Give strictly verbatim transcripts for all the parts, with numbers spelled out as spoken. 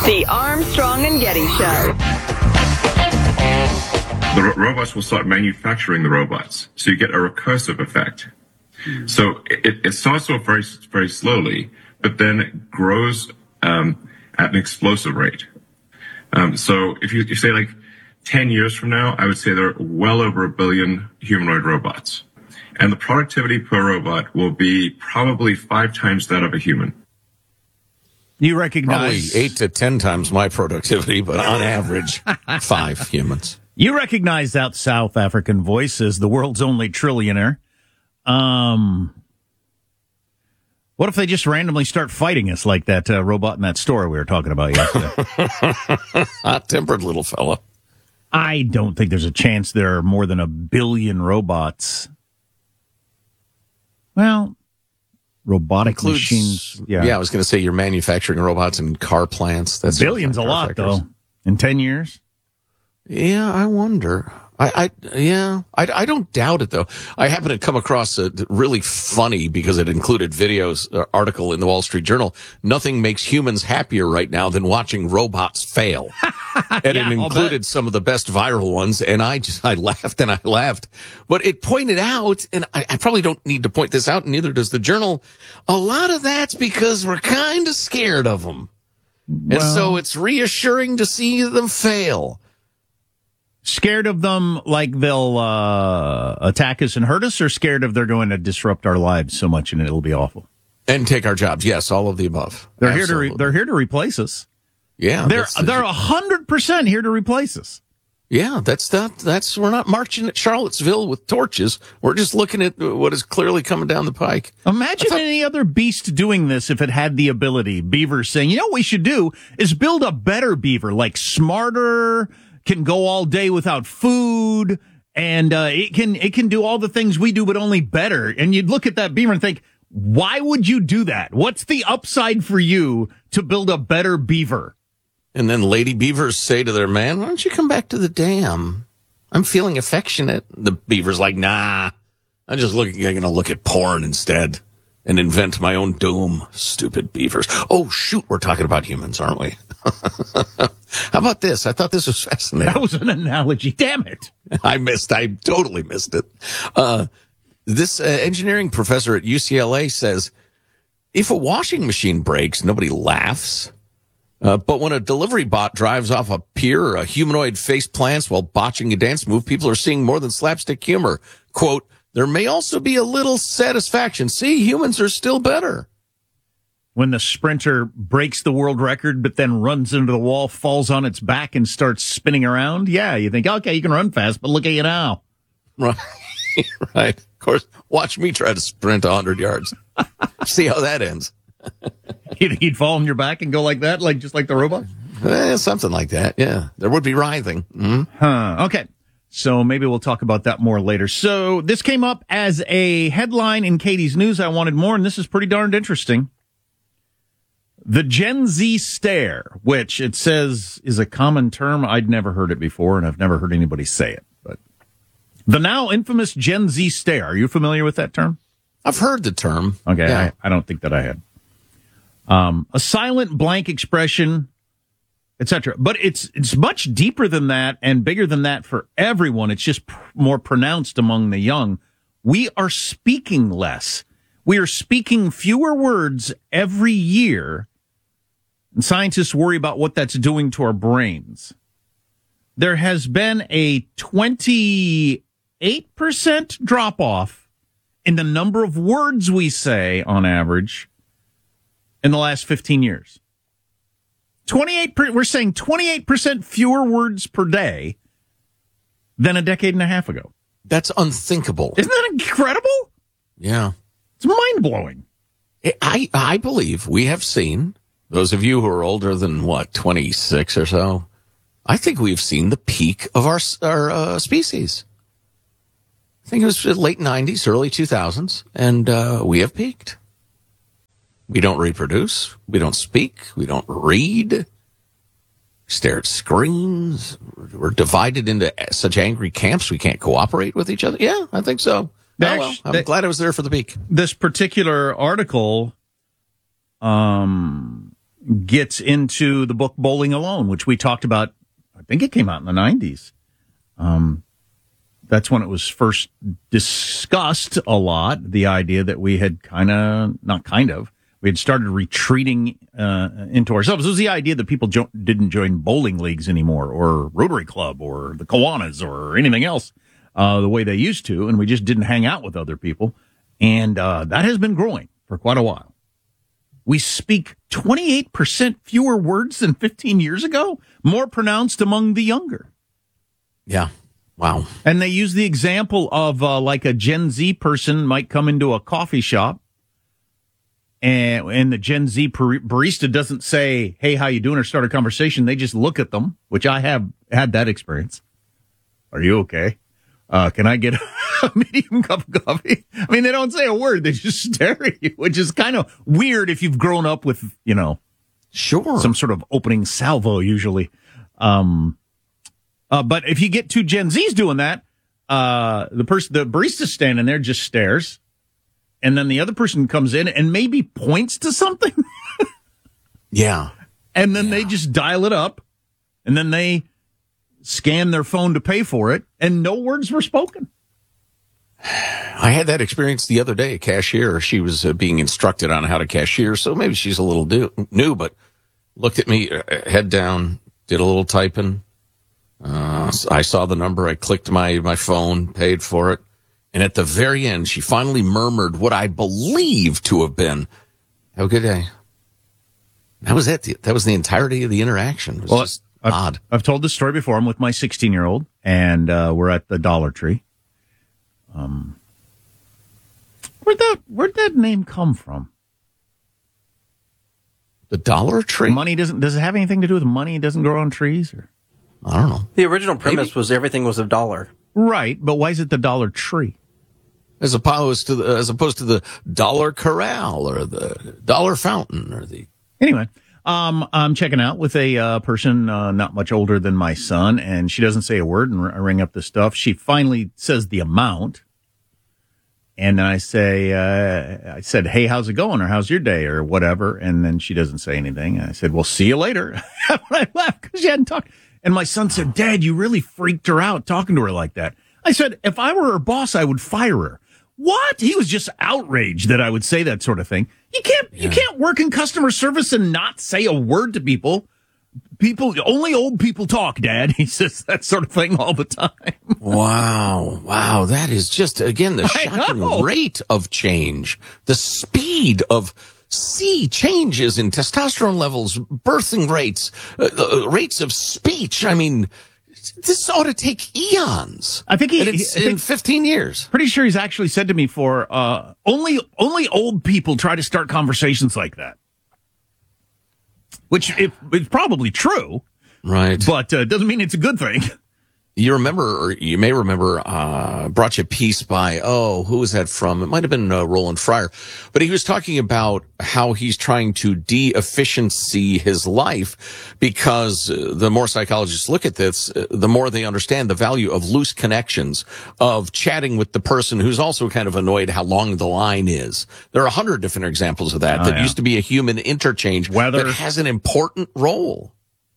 The Armstrong and Getty Show. The ro- robots will start manufacturing the robots. So you get a recursive effect. So it, it starts off very, very slowly, but then it grows um, at an explosive rate. Um, so if you, you say like ten years from now, I would say there are well over a billion humanoid robots. And the productivity per robot will be probably five times that of a human. You recognize... Probably eight to ten times my productivity, but on average, five humans. You recognize that South African voice as the world's only trillionaire. Um, what if they just randomly start fighting us like that uh, robot in that store we were talking about yesterday? Hot-tempered little fella. I don't think there's a chance there are more than a billion robots. Well, robotic Includes, machines. Yeah. yeah, I was going to say you're manufacturing robots in car plants. That's billions a lot, factors. though. In ten years? Yeah, I wonder. I, I yeah, I, I don't doubt it though. I happened to come across a really funny because it included videos uh, article in the Wall Street Journal. Nothing makes humans happier right now than watching robots fail, and Yeah, it I'll included bet. some of the best viral ones. And I just I laughed and I laughed, but it pointed out, and I, I probably don't need to point this out, and neither does the Journal. A lot of that's because we're kind of scared of them, Well, and so it's reassuring to see them fail. Scared of them like they'll uh, attack us and hurt us, or scared of they're going to disrupt our lives so much and it'll be awful? And take our jobs. Yes, all of the above. They're Absolutely. here to re- they're here to replace us. Yeah, They're that's the- they're a hundred percent here to replace us. yeah. That's not. That's we're not marching at Charlottesville with torches. We're just looking at what is clearly coming down the pike. Imagine thought- any other beast doing this if it had the ability. Beaver saying, "You know what we should do is build a better beaver, like smarter, can go all day without food, and uh, it can it can do all the things we do, but only better." And you'd look at that beaver and think, why would you do that? What's the upside for you to build a better beaver? And then lady beavers say to their man, "Why don't you come back to the dam? I'm feeling affectionate." The beaver's like, "Nah, I'm just looking. I'm going to look at porn instead and invent my own doom." Stupid beavers. Oh shoot, we're talking about humans, aren't we? How about this? I thought this was fascinating. That was an analogy. Damn it. I missed. I totally missed it. Uh, this uh, engineering professor at U C L A says, if a washing machine breaks, nobody laughs. Uh, but when a delivery bot drives off a pier or a humanoid face plants while botching a dance move, people are seeing more than slapstick humor. Quote, there may also be a little satisfaction. See, humans are still better. When the sprinter breaks the world record, but then runs into the wall, falls on its back, and starts spinning around, yeah, you think, okay, you can run fast, but look at you now. Right. Right. Of course, watch me try to sprint one hundred yards. See how that ends. He'd, he'd fall on your back and go like that, like just like the robot? Eh, something like that, yeah. There would be writhing. Mm-hmm. Huh. Okay. So maybe we'll talk about that more later. So this came up as a headline in Katie's News. I wanted more, and this is pretty darned interesting. The Gen Z stare, which it says is a common term. I'd never heard it before, and I've never heard anybody say it. But the now infamous Gen Z stare. Are you familiar with that term? I've heard the term. Okay, Yeah. I, I don't think that I had. Um, a silent blank expression, et cetera. But it's it's much deeper than that and bigger than that for everyone. It's just pr- more pronounced among the young. We are speaking less. We are speaking fewer words every year. And scientists worry about what that's doing to our brains. There has been a twenty-eight percent drop-off in the number of words we say on average in the last fifteen years. twenty-eight per, we're saying twenty-eight percent fewer words per day than a decade and a half ago. That's unthinkable. Isn't that incredible? Yeah. It's mind-blowing. I, I believe we have seen, those of you who are older than, what, twenty-six or so, I think we've seen the peak of our, our uh, species. I think it was late nineties, early two thousands, and uh, we have peaked. We don't reproduce. We don't speak. We don't read. Stare at screens. We're divided into such angry camps we can't cooperate with each other. Yeah, I think so. Oh, well, I'm That- glad I was there for the peak. This particular article um, gets into the book Bowling Alone, which we talked about. I think it came out in the nineties. Um, that's when it was first discussed a lot, the idea that we had kind of, not kind of, we had started retreating uh, into ourselves. It was the idea that people jo- didn't join bowling leagues anymore, or Rotary Club, or the Kiwanis, or anything else uh, the way they used to, and we just didn't hang out with other people. And uh, that has been growing for quite a while. We speak twenty-eight percent fewer words than fifteen years ago, more pronounced among the younger. Yeah. Wow. And they use the example of uh, like a Gen Z person might come into a coffee shop, and, and the Gen Z bar- barista doesn't say, hey, how you doing, or start a conversation. They just look at them, which I have had that experience. Are you okay? Uh, can I get a medium cup of coffee? I mean, they don't say a word. They just stare at you, which is kind of weird if you've grown up with, you know, sure, some sort of opening salvo usually. Um, uh, but if you get two Gen Zs doing that, uh, the person, the barista standing there just stares. And then the other person comes in and maybe points to something. Yeah. And then yeah. they just dial it up, and then they scan their phone to pay for it, and no words were spoken. I had that experience the other day. A cashier, she was uh, being instructed on how to cashier, so maybe she's a little do- new, but looked at me, uh, head down, did a little typing. Uh, I saw the number. I clicked my, my phone, paid for it. And at the very end, she finally murmured what I believe to have been, "Have a good day." That was it. That was the entirety of the interaction. It was well, just I've, odd. I've told this story before. I'm with my sixteen-year-old, and uh, we're at the Dollar Tree. Um, where'd that where'd that name come from? The Dollar Tree? Money doesn't does it have anything to do with money? It doesn't grow on trees, or I don't know. The original premise Maybe. was everything was a dollar. Right, but why is it the Dollar Tree? As opposed to the, as opposed to the Dollar Corral or the Dollar Fountain or the. Anyway, um, I'm checking out with a uh, person uh, not much older than my son, and she doesn't say a word, and I ring up the stuff. She finally says the amount, and then I say, uh, I said, "Hey, how's it going?" or "How's your day?" or whatever, and then she doesn't say anything. And I said, "Well, see you later." When I left, because she hadn't talked, and my son said, "Dad, you really freaked her out talking to her like that." I said, "If I were her boss, I would fire her." What? He was just outraged that I would say that sort of thing. You can't, yeah. you can't work in customer service and not say a word to people. People, only old people talk, Dad. He says that sort of thing all the time. Wow. Wow. That is just, again, the shocking rate of change, the speed of sea changes in testosterone levels, birthing rates, uh, uh, rates of speech. I mean, this ought to take eons. I think he, and it's I think, in fifteen years. Pretty sure he's actually said to me for uh, only only old people try to start conversations like that, which it, it's probably true, right? But uh, doesn't mean it's a good thing. You remember, or you may remember, uh, brought you a piece by, oh, who was that from? It might have been uh, Roland Fryer, but he was talking about how he's trying to de-efficiency his life because uh, the more psychologists look at this, uh, the more they understand the value of loose connections, of chatting with the person who's also kind of annoyed how long the line is. There are a hundred different examples of that oh, that yeah. used to be a human interchange Weather. that has an important role.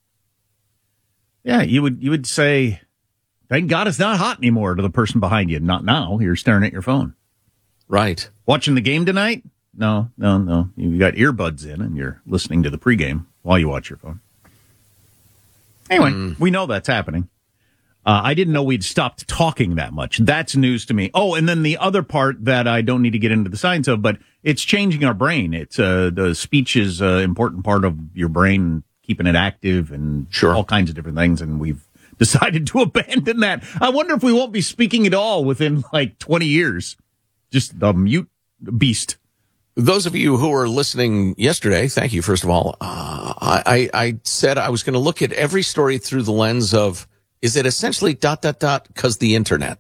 Yeah, you would you would say, "Thank God it's not hot anymore," to the person behind you. Not now. You're staring at your phone. Right. Watching the game tonight? No, no, no. You got earbuds in and you're listening to the pregame while you watch your phone. Anyway, mm. we know that's happening. Uh, I didn't know we'd stopped talking that much. That's news to me. Oh, and then the other part that I don't need to get into the science of, but it's changing our brain. It's uh, the speech is an important part of your brain, keeping it active and sure. all kinds of different things, and we've decided to abandon that. I wonder if we won't be speaking at all within like twenty years. Just the mute beast. Those of you who were listening yesterday, thank you, first of all. Uh, I, I said I was going to look at every story through the lens of, is it essentially dot, dot, dot, because the internet?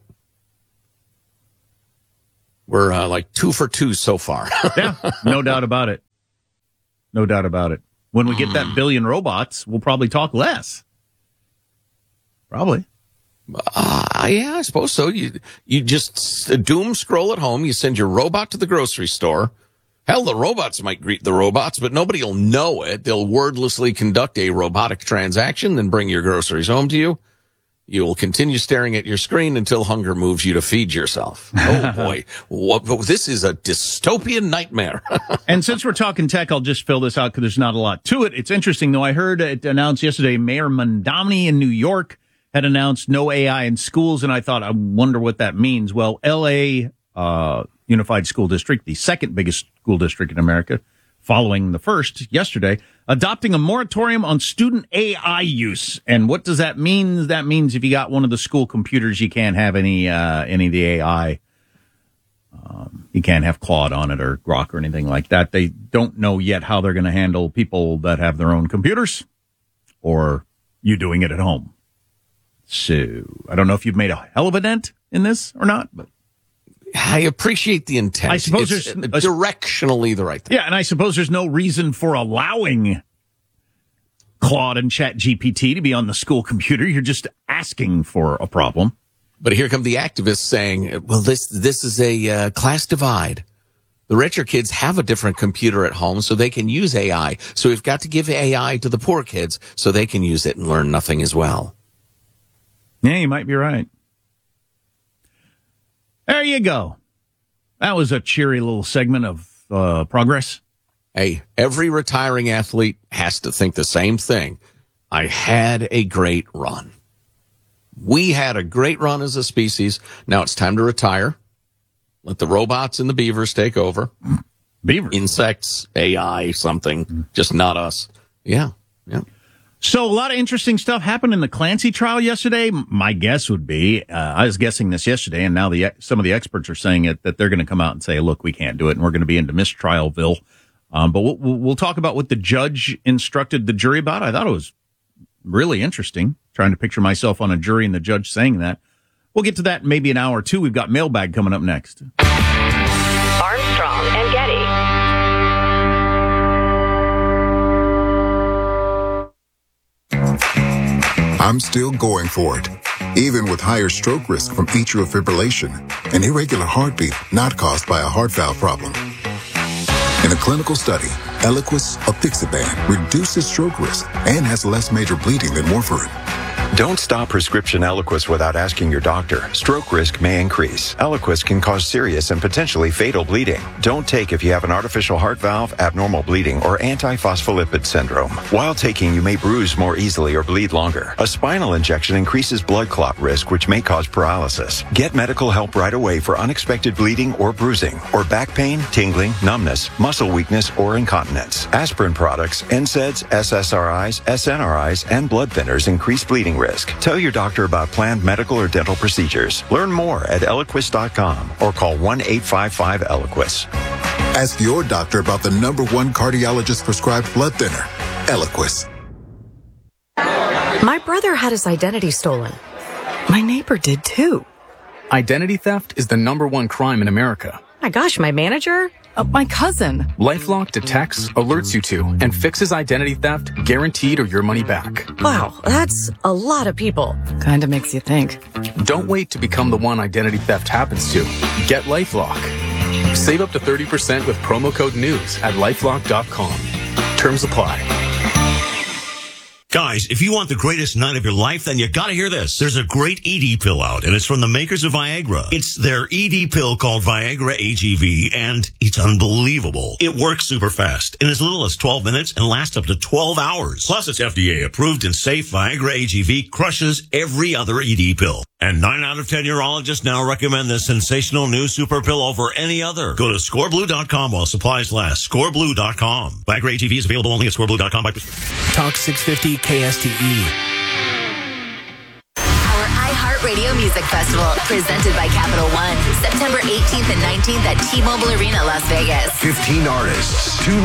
We're uh, like two for two so far. Yeah, no doubt about it. No doubt about it. When we get that billion robots, we'll probably talk less. Probably. Uh, yeah, I suppose so. You you just doom scroll at home. You send your robot to the grocery store, Hell, the robots might greet the robots, but nobody will know it. They'll wordlessly conduct a robotic transaction, then bring your groceries home to you. You will continue staring at your screen until hunger moves you to feed yourself. Oh, boy. What, this is a dystopian nightmare. And since we're talking tech, I'll just fill this out because there's not a lot to it. It's interesting, though. I heard it announced yesterday, Mayor Mamdani in New York had announced no A I in schools, and I thought, I wonder what that means. Well, L A uh, Unified School District, the second biggest school district in America, following the first yesterday, adopting a moratorium on student A I use. And what does that mean? That means if you got one of the school computers, you can't have any uh, any of the A I. Um, you can't have Claude on it or Grok or anything like that. They don't know yet how they're going to handle people that have their own computers or you doing it at home. So I don't know if you've made a hell of a dent in this or not, but I appreciate the intent. I suppose it's there's directionally the right thing. Yeah, and I suppose there's no reason for allowing Claude and Chat G P T to be on the school computer. You're just asking for a problem. But here come the activists saying, well, this this is a uh, class divide. The richer kids have a different computer at home so they can use A I. So we've got to give A I to the poor kids so they can use it and learn nothing as well. Yeah, you might be right. There you go. That was a cheery little segment of uh, progress. Hey, every retiring athlete has to think the same thing. I had a great run. We had a great run as a species. Now it's time to retire. Let the robots and the beavers take over. Beavers? Insects, A I, something. Just not us. Yeah, yeah. So a lot of interesting stuff happened in the Clancy trial yesterday. My guess would be, uh, I was guessing this yesterday, and now the some of the experts are saying it, that they're going to come out and say, look, we can't do it, and we're going to be into mistrialville. Um, but we'll, we'll talk about what the judge instructed the jury about. I thought it was really interesting, trying to picture myself on a jury and the judge saying that. We'll get to that in maybe an hour or two. We've got mailbag coming up next. Armstrong and Getty. I'm still going for it, even with higher stroke risk from atrial fibrillation, an irregular heartbeat not caused by a heart valve problem. In a clinical study, Eliquis apixaban reduces stroke risk and has less major bleeding than warfarin. Don't stop prescription Eliquis without asking your doctor. Stroke risk may increase. Eliquis can cause serious and potentially fatal bleeding. Don't take if you have an artificial heart valve, abnormal bleeding, or antiphospholipid syndrome. While taking, you may bruise more easily or bleed longer. A spinal injection increases blood clot risk, which may cause paralysis. Get medical help right away for unexpected bleeding or bruising, or back pain, tingling, numbness, muscle weakness, or incontinence. Aspirin products, N SAIDs, S S R Is, S N R Is, and blood thinners increase bleeding risk. Tell your doctor about planned medical or dental procedures. Learn more at Eliquis dot com or call one eight five five Eliquis. Ask your doctor about the number one cardiologist prescribed blood thinner, Eliquis. My brother had his identity stolen. My neighbor did too. Identity theft is the number one crime in America. My gosh, my manager? Uh, my cousin. LifeLock detects, alerts you to, and fixes identity theft, guaranteed or your money back. Wow, that's a lot of people. Kinda makes you think. Don't wait to become the one identity theft happens to. Get LifeLock. Save up to thirty percent with promo code NEWS at lifelock dot com. Terms apply. Guys, if you want the greatest night of your life, then you gotta hear this. There's a great E D pill out, and it's from the makers of Viagra. It's their E D pill called Viagra A G V, and it's unbelievable. It works super fast, in as little as twelve minutes, and lasts up to twelve hours. Plus, it's F D A approved and safe. Viagra A G V crushes every other E D pill. And nine out of ten urologists now recommend this sensational new super pill over any other. Go to score blue dot com while supplies last. score blue dot com. Viagra A G V is available only at score blue dot com. By Talk six fifty K S T E. Our iHeartRadio Music Festival, presented by Capital One, September eighteenth and nineteenth at T-Mobile Arena, Las Vegas. fifteen artists, two